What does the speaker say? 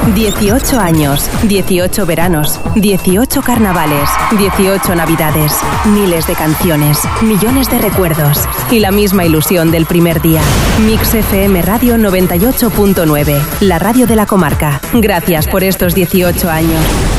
18 años, 18 veranos, 18 carnavales, 18 navidades, miles de canciones, millones de recuerdos y la misma ilusión del primer día. Mix FM Radio 98.9, la radio de la comarca. Gracias por estos 18 años.